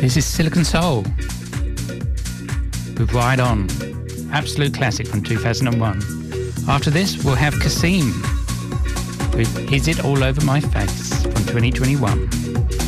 This is Silicon Soul with Ride On, absolute classic from 2001. After this, we'll have Kasim with Is It All Over My Face from 2021.